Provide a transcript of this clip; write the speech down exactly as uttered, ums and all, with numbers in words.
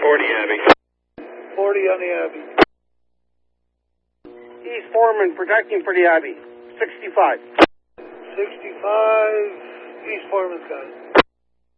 forty Abbey. forty on the Abbey. East Foreman, protecting for the Abbey. sixty-five. sixty-five, East Foreman's got it.